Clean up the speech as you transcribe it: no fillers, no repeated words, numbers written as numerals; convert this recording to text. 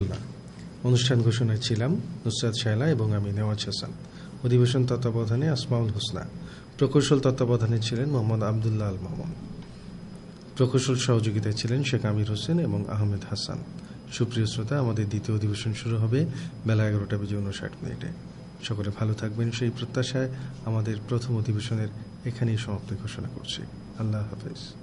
অনুষ্ঠান ঘোষণায় ছিলাম নুসরাত শায়লা এবং আমি নেওয়াজ হাসান। অধিবেশন তত্ত্বাবধানে আসমাউল হোসনা, প্রকৌশল তত্ত্বাবধানে ছিলেন মোহাম্মদ আবদুল্লাহ আল মামুন, প্রকৌশল সহযোগিতায় ছিলেন শেখ আমির হোসেন এবং আহমেদ হাসান। সুপ্রিয় শ্রোতা, আমাদের দ্বিতীয় অধিবেশন শুরু হবে বেলা 11:59। সকলে ভালো থাকবেন সেই প্রত্যাশায় আমাদের প্রথম অধিবেশনের এখানেই সমাপ্তি ঘোষণা করছি। আল্লাহ হাফেজ।